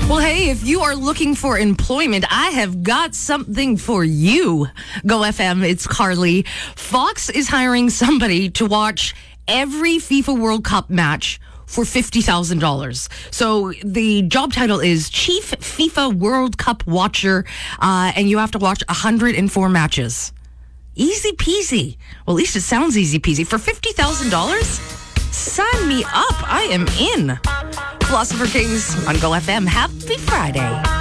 Well, hey, if you are looking for employment, I have got something for you. Go FM, it's Carly. Fox is hiring somebody to watch every FIFA World Cup match for $50,000. So the job title is Chief FIFA World Cup Watcher, and you have to watch 104 matches. Easy peasy. Well, at least it sounds easy peasy. For $50,000? Sign me up. I am in. Philosopher Kings on Go FM. Happy Friday.